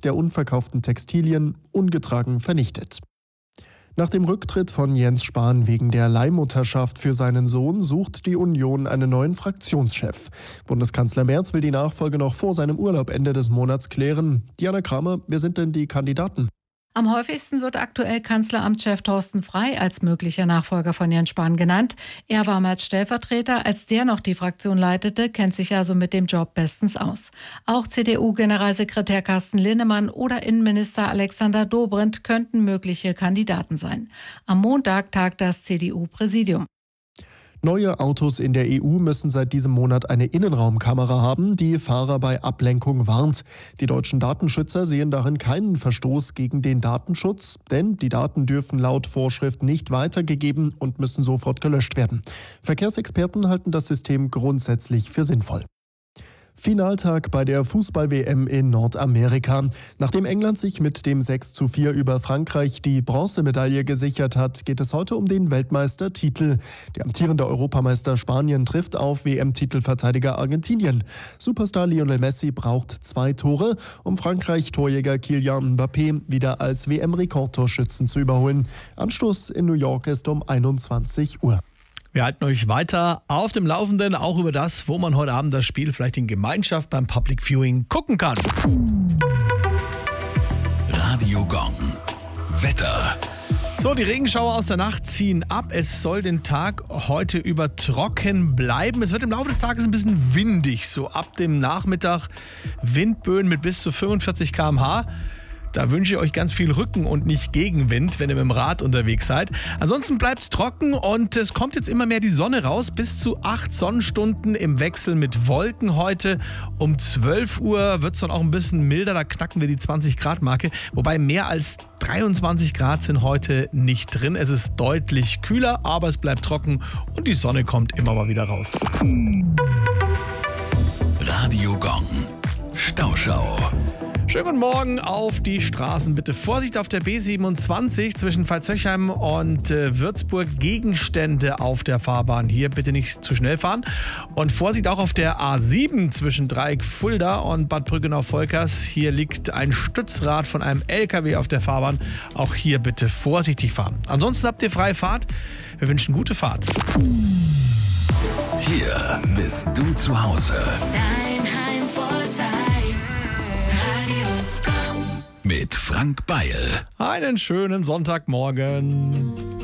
der unverkauften Textilien ungetragen vernichtet. Nach dem Rücktritt von Jens Spahn wegen der Leihmutterschaft für seinen Sohn sucht die Union einen neuen Fraktionschef. Bundeskanzler Merz will die Nachfolge noch vor seinem Urlaub Ende des Monats klären. Diana Kramer, wer sind denn die Kandidaten? Am häufigsten wird aktuell Kanzleramtschef Thorsten Frey als möglicher Nachfolger von Jens Spahn genannt. Er war als Stellvertreter, als der noch die Fraktion leitete, kennt sich also mit dem Job bestens aus. Auch CDU-Generalsekretär Carsten Linnemann oder Innenminister Alexander Dobrindt könnten mögliche Kandidaten sein. Am Montag tagt das CDU-Präsidium. Neue Autos in der EU müssen seit diesem Monat eine Innenraumkamera haben, die Fahrer bei Ablenkung warnt. Die deutschen Datenschützer sehen darin keinen Verstoß gegen den Datenschutz, denn die Daten dürfen laut Vorschrift nicht weitergegeben und müssen sofort gelöscht werden. Verkehrsexperten halten das System grundsätzlich für sinnvoll. Finaltag bei der Fußball-WM in Nordamerika. Nachdem England sich mit dem 6:4 über Frankreich die Bronzemedaille gesichert hat, geht es heute um den Weltmeistertitel. Der amtierende Europameister Spanien trifft auf WM-Titelverteidiger Argentinien. Superstar Lionel Messi braucht 2 Tore, um Frankreich-Torjäger Kylian Mbappé wieder als WM-Rekordtorschützen zu überholen. Anstoß in New York ist um 21 Uhr. Wir halten euch weiter auf dem Laufenden, auch über das, wo man heute Abend das Spiel vielleicht in Gemeinschaft beim Public Viewing gucken kann. Radio Gong. Wetter. So, die Regenschauer aus der Nacht ziehen ab. Es soll den Tag heute über trocken bleiben. Es wird im Laufe des Tages ein bisschen windig. So ab dem Nachmittag Windböen mit bis zu 45 km/h. Da wünsche ich euch ganz viel Rücken und nicht Gegenwind, wenn ihr mit dem Rad unterwegs seid. Ansonsten bleibt es trocken und es kommt jetzt immer mehr die Sonne raus. Bis zu 8 Sonnenstunden im Wechsel mit Wolken heute. Um 12 Uhr wird es dann auch ein bisschen milder. Da knacken wir die 20-Grad-Marke. Wobei mehr als 23 Grad sind heute nicht drin. Es ist deutlich kühler, aber es bleibt trocken und die Sonne kommt immer mal wieder raus. Radio Gong. Stauschau. Schönen guten Morgen auf die Straßen. Bitte Vorsicht auf der B27 zwischen Pfalzöchheim und Würzburg. Gegenstände auf der Fahrbahn. Hier bitte nicht zu schnell fahren. Und Vorsicht auch auf der A7 zwischen Dreieck Fulda und Bad Brückenau-Volkers. Hier liegt ein Stützrad von einem LKW auf der Fahrbahn. Auch hier bitte vorsichtig fahren. Ansonsten habt ihr freie Fahrt. Wir wünschen gute Fahrt. Hier bist du zu Hause. Dein Heimvorteil. Radio Gong. Mit Frank Beil. Einen schönen Sonntagmorgen.